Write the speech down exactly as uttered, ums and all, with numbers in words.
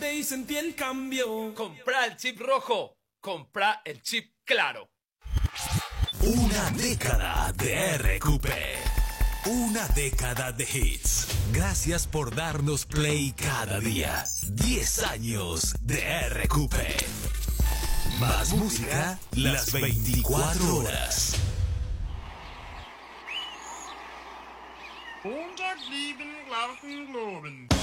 Montate y sentí el cambio. Comprá el chip rojo, comprá el chip claro. Una década de R Q P. Una década de hits. Gracias por darnos play cada día. diez años de R Q P. Más música las veinticuatro horas. hundert sieben Glauben, Globen.